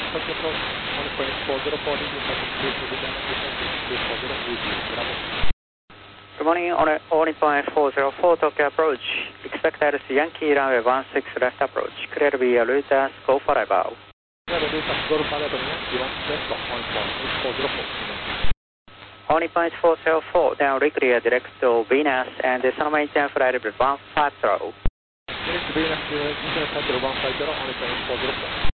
Turkey approach, 1.404, please to descend, please 4080, Bravo. Good morning, All-in-404 Tokyo approach. Expect LC Yankee runway 16 left approach. Clear to be a Lutas, go for arrival. Clear to Lutas, go for arrival, Yankee 16 left, 1.404. All-in-404, down reclear direct to Venus and the Sun maintain flight level 150. Direct to Venus, International 150, All-in-404.